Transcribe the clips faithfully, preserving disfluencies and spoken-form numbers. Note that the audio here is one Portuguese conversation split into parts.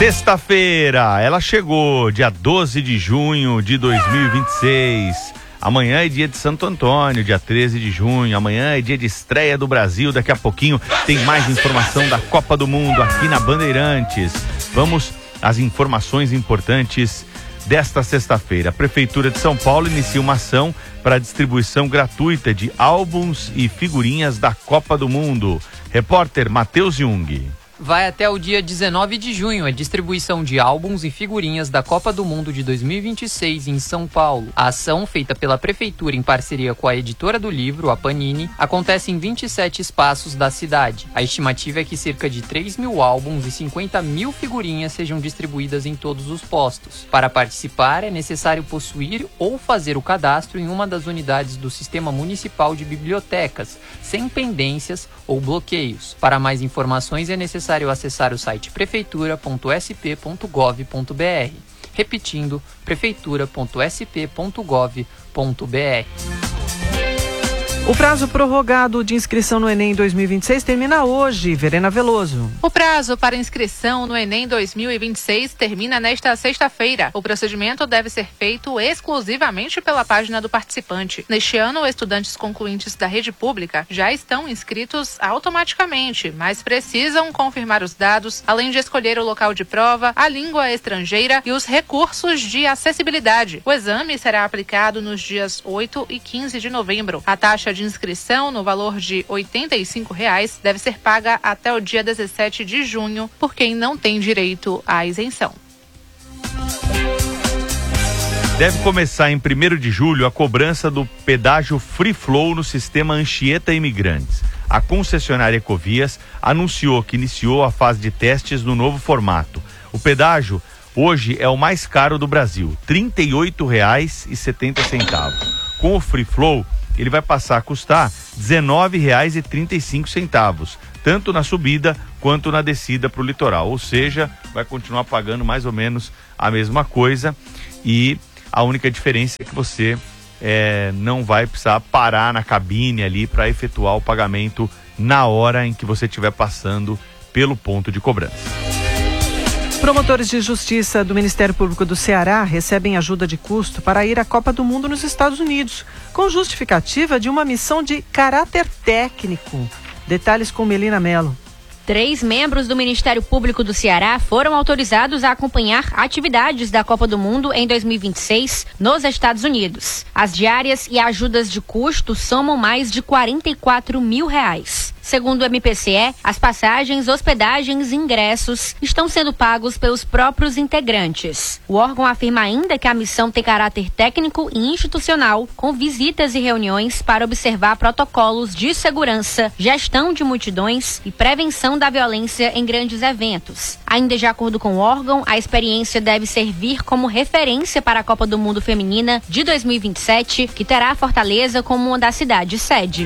Sexta-feira, ela chegou, dia doze de junho de dois mil e vinte e seis. Amanhã é dia de Santo Antônio, dia treze de junho. Amanhã é dia de estreia do Brasil. Daqui a pouquinho tem mais informação da Copa do Mundo aqui na Bandeirantes. Vamos às informações importantes desta sexta-feira. A Prefeitura de São Paulo inicia uma ação para a distribuição gratuita de álbuns e figurinhas da Copa do Mundo. Repórter Matheus Jung. Vai até o dia dezenove de junho a distribuição de álbuns e figurinhas da Copa do Mundo de dois mil e vinte e seis em São Paulo. A ação, feita pela Prefeitura em parceria com a editora do livro, a Panini, acontece em vinte e sete espaços da cidade. A estimativa é que cerca de três mil álbuns e cinquenta mil figurinhas sejam distribuídas em todos os postos. Para participar, é necessário possuir ou fazer o cadastro em uma das unidades do Sistema Municipal de Bibliotecas, sem pendências ou bloqueios. Para mais informações, é necessário acessar o site prefeitura ponto s p ponto gov ponto b r. Repetindo, prefeitura ponto s p ponto gov ponto b r. O prazo prorrogado de inscrição no Enem dois mil e vinte e seis termina hoje. Verena Veloso. O prazo para inscrição no Enem dois mil e vinte e seis termina nesta sexta-feira. O procedimento deve ser feito exclusivamente pela página do participante. Neste ano, estudantes concluintes da rede pública já estão inscritos automaticamente, mas precisam confirmar os dados, além de escolher o local de prova, a língua estrangeira e os recursos de acessibilidade. O exame será aplicado nos dias oito e quinze de novembro. A taxa de inscrição, no valor de oitenta e cinco reais, deve ser paga até o dia dezessete de junho por quem não tem direito à isenção. Deve começar em primeiro de julho a cobrança do pedágio Free Flow no sistema Anchieta Imigrantes. A concessionária Ecovias anunciou que iniciou a fase de testes no novo formato. O pedágio hoje é o mais caro do Brasil, trinta e oito reais e setenta centavos. Com o Free Flow, ele vai passar a custar dezenove reais e trinta e cinco centavos, tanto na subida quanto na descida para o litoral. Ou seja, vai continuar pagando mais ou menos a mesma coisa, e a única diferença é que você é, não vai precisar parar na cabine ali para efetuar o pagamento na hora em que você estiver passando pelo ponto de cobrança. Promotores de justiça do Ministério Público do Ceará recebem ajuda de custo para ir à Copa do Mundo nos Estados Unidos, com justificativa de uma missão de caráter técnico. Detalhes com Melina Mello. Três membros do Ministério Público do Ceará foram autorizados a acompanhar atividades da Copa do Mundo em dois mil e vinte e seis nos Estados Unidos. As diárias e ajudas de custo somam mais de quarenta e quatro mil reais. Segundo o M P C E, as passagens, hospedagens e ingressos estão sendo pagos pelos próprios integrantes. O órgão afirma ainda que a missão tem caráter técnico e institucional, com visitas e reuniões para observar protocolos de segurança, gestão de multidões e prevenção da violência em grandes eventos. Ainda de acordo com o órgão, a experiência deve servir como referência para a Copa do Mundo Feminina de dois mil e vinte e sete, que terá Fortaleza como uma das cidades sede.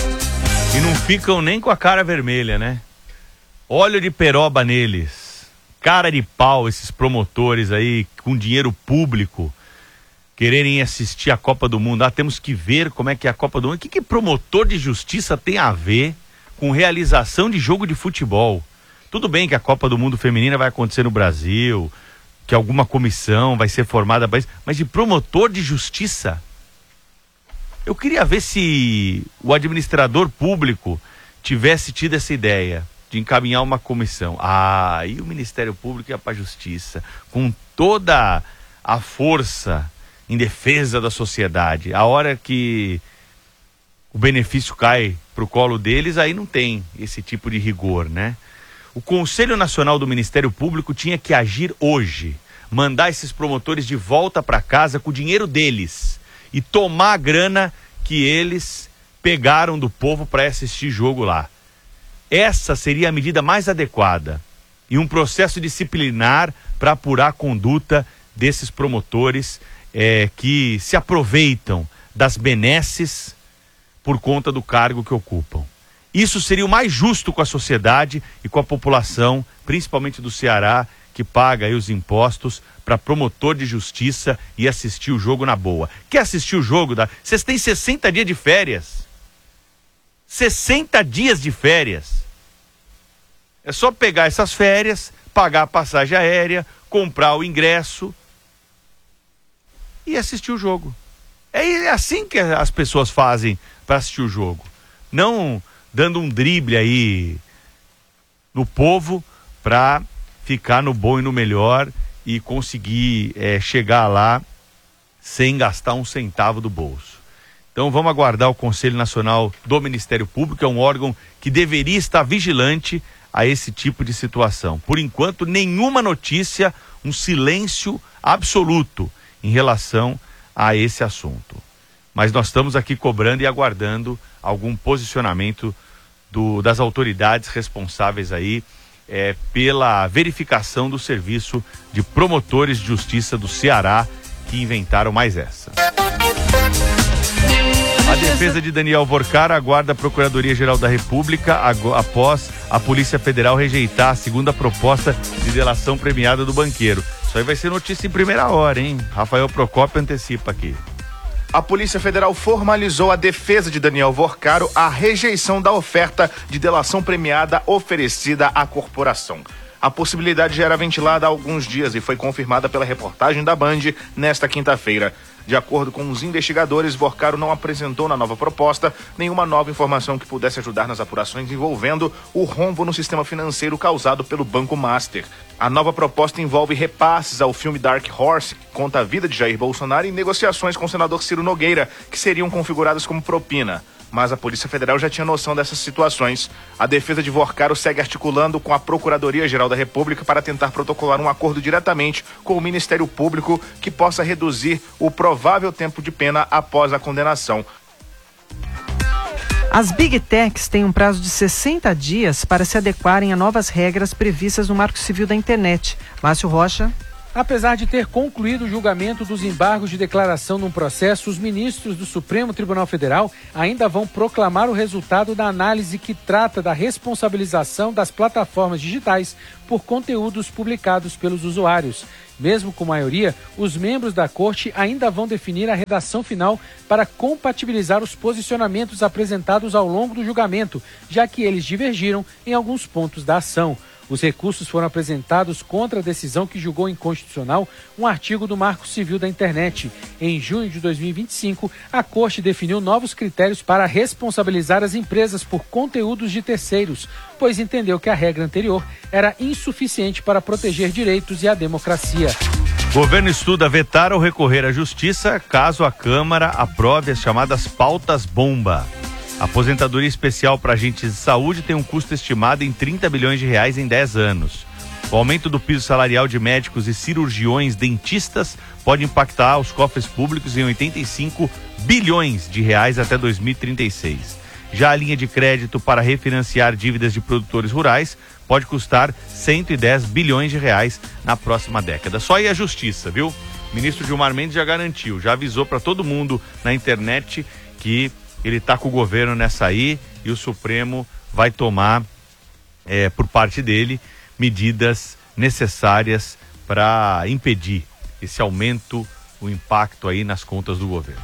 E não ficam nem com a cara vermelha, né? Óleo de peroba neles. Cara de pau, esses promotores aí, com dinheiro público, quererem assistir a Copa do Mundo. Ah, temos que ver como é que é a Copa do Mundo. O que que promotor de justiça tem a ver com realização de jogo de futebol? Tudo bem que a Copa do Mundo Feminina vai acontecer no Brasil, que alguma comissão vai ser formada para isso, mas de promotor de justiça? Eu queria ver se o administrador público tivesse tido essa ideia de encaminhar uma comissão. Ah, e o Ministério Público ia para a Justiça, com toda a força em defesa da sociedade. A hora que o benefício cai para o colo deles, aí não tem esse tipo de rigor, né? O Conselho Nacional do Ministério Público tinha que agir hoje, mandar esses promotores de volta para casa com o dinheiro deles e tomar a grana que eles pegaram do povo para assistir jogo lá. Essa seria a medida mais adequada, e um processo disciplinar para apurar a conduta desses promotores é, que se aproveitam das benesses por conta do cargo que ocupam. Isso seria o mais justo com a sociedade e com a população, principalmente do Ceará, que paga aí os impostos para promotor de justiça e assistir o jogo na boa. Quer assistir o jogo? Da... Vocês têm sessenta dias de férias. sessenta dias de férias. É só pegar essas férias, pagar a passagem aérea, comprar o ingresso e assistir o jogo. É assim que as pessoas fazem para assistir o jogo. Não dando um drible aí no povo para ficar no bom e no melhor e conseguir é, chegar lá sem gastar um centavo do bolso. Então vamos aguardar o Conselho Nacional do Ministério Público, é um órgão que deveria estar vigilante a esse tipo de situação. Por enquanto, nenhuma notícia, um silêncio absoluto em relação a esse assunto. Mas nós estamos aqui cobrando e aguardando algum posicionamento do, das autoridades responsáveis aí é, pela verificação do serviço de promotores de justiça do Ceará, que inventaram mais essa. A defesa de Daniel Vorcar aguarda a Procuradoria-Geral da República após a Polícia Federal rejeitar a segunda proposta de delação premiada do banqueiro. Isso aí vai ser notícia em primeira hora, hein? Rafael Procópio antecipa aqui. A Polícia Federal formalizou a defesa de Daniel Vorcaro a rejeição da oferta de delação premiada oferecida à corporação. A possibilidade já era ventilada há alguns dias e foi confirmada pela reportagem da Band nesta quinta-feira. De acordo com os investigadores, Vorcaro não apresentou na nova proposta nenhuma nova informação que pudesse ajudar nas apurações envolvendo o rombo no sistema financeiro causado pelo Banco Master. A nova proposta envolve repasses ao filme Dark Horse, que conta a vida de Jair Bolsonaro, e negociações com o senador Ciro Nogueira, que seriam configuradas como propina. Mas a Polícia Federal já tinha noção dessas situações. A defesa de Vorcaro segue articulando com a Procuradoria-Geral da República para tentar protocolar um acordo diretamente com o Ministério Público que possa reduzir o provável tempo de pena após a condenação. As Big Techs têm um prazo de sessenta dias para se adequarem a novas regras previstas no Marco Civil da Internet. Márcio Rocha. Apesar de ter concluído o julgamento dos embargos de declaração num processo, os ministros do Supremo Tribunal Federal ainda vão proclamar o resultado da análise que trata da responsabilização das plataformas digitais por conteúdos publicados pelos usuários. Mesmo com maioria, os membros da Corte ainda vão definir a redação final para compatibilizar os posicionamentos apresentados ao longo do julgamento, já que eles divergiram em alguns pontos da ação. Os recursos foram apresentados contra a decisão que julgou inconstitucional um artigo do Marco Civil da Internet. Em junho de dois mil e vinte e cinco, a Corte definiu novos critérios para responsabilizar as empresas por conteúdos de terceiros, pois entendeu que a regra anterior era insuficiente para proteger direitos e a democracia. Governo estuda vetar ou recorrer à justiça caso a Câmara aprove as chamadas pautas bomba. A aposentadoria especial para agentes de saúde tem um custo estimado em trinta bilhões de reais em dez anos. O aumento do piso salarial de médicos e cirurgiões dentistas pode impactar os cofres públicos em oitenta e cinco bilhões de reais até dois mil e trinta e seis. Já a linha de crédito para refinanciar dívidas de produtores rurais pode custar cento e dez bilhões de reais na próxima década. Só aí a justiça, viu? O ministro Gilmar Mendes já garantiu, já avisou para todo mundo na internet que ele está com o governo nessa aí e o Supremo vai tomar, é, por parte dele, medidas necessárias para impedir esse aumento, o impacto aí nas contas do governo.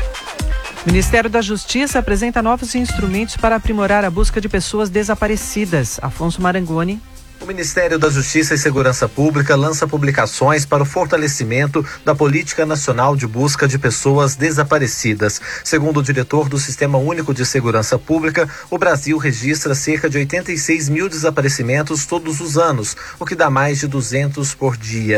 O Ministério da Justiça apresenta novos instrumentos para aprimorar a busca de pessoas desaparecidas. Afonso Marangoni. O Ministério da Justiça e Segurança Pública lança publicações para o fortalecimento da Política Nacional de Busca de Pessoas Desaparecidas. Segundo o diretor do Sistema Único de Segurança Pública, o Brasil registra cerca de oitenta e seis mil desaparecimentos todos os anos, o que dá mais de duzentos por dia.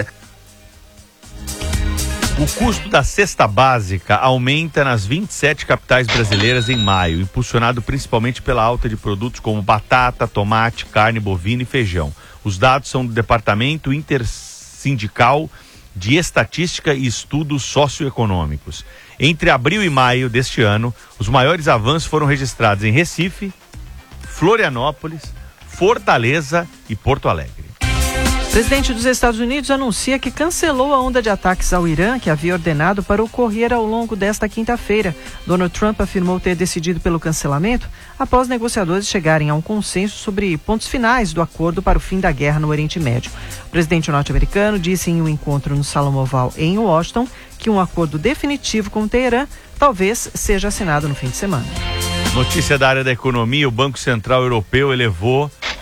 O custo da cesta básica aumenta nas vinte e sete capitais brasileiras em maio, impulsionado principalmente pela alta de produtos como batata, tomate, carne bovina e feijão. Os dados são do Departamento Intersindical de Estatística e Estudos Socioeconômicos. Entre abril e maio deste ano, os maiores avanços foram registrados em Recife, Florianópolis, Fortaleza e Porto Alegre. O presidente dos Estados Unidos anuncia que cancelou a onda de ataques ao Irã que havia ordenado para ocorrer ao longo desta quinta-feira. Donald Trump afirmou ter decidido pelo cancelamento após negociadores chegarem a um consenso sobre pontos finais do acordo para o fim da guerra no Oriente Médio. O presidente norte-americano disse em um encontro no Salão Oval em Washington que um acordo definitivo com o Teherã talvez seja assinado no fim de semana. Notícia da área da economia: o Banco Central Europeu elevou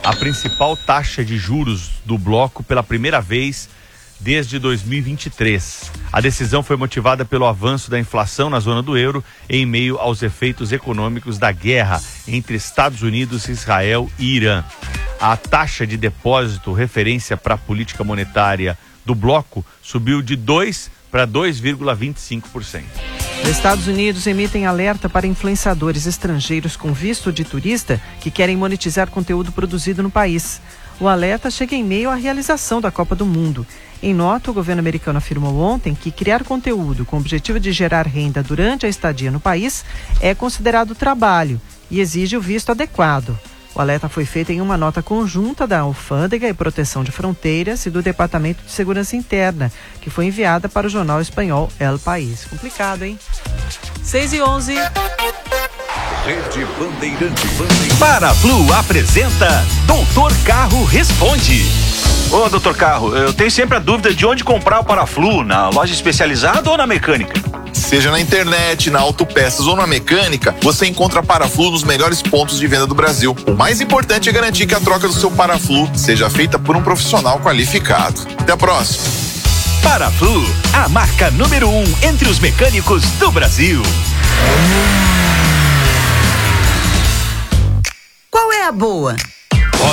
a principal taxa de juros do bloco pela primeira vez desde dois mil e vinte e três. A decisão foi motivada pelo avanço da inflação na zona do euro em meio aos efeitos econômicos da guerra entre Estados Unidos, Israel e Irã. A taxa de depósito referência para a política monetária do bloco subiu de dois para dois vírgula vinte e cinco por cento. Os Estados Unidos emitem alerta para influenciadores estrangeiros com visto de turista que querem monetizar conteúdo produzido no país. O alerta chega em meio à realização da Copa do Mundo. Em nota, o governo americano afirmou ontem que criar conteúdo com o objetivo de gerar renda durante a estadia no país é considerado trabalho e exige o visto adequado. O alerta foi feito em uma nota conjunta da Alfândega e Proteção de Fronteiras e do Departamento de Segurança Interna, que foi enviada para o jornal espanhol El País. Complicado, hein? seis e onze. Rede Bandeirante. Paraflu apresenta Doutor Carro Responde. Ô, doutor Carro, eu tenho sempre a dúvida de onde comprar o Paraflu, na loja especializada ou na mecânica? Seja na internet, na autopeças ou na mecânica, você encontra Paraflu nos melhores pontos de venda do Brasil. O mais importante é garantir que a troca do seu Paraflu seja feita por um profissional qualificado. Até a próxima. Paraflu, a marca número um entre os mecânicos do Brasil. Qual é a boa?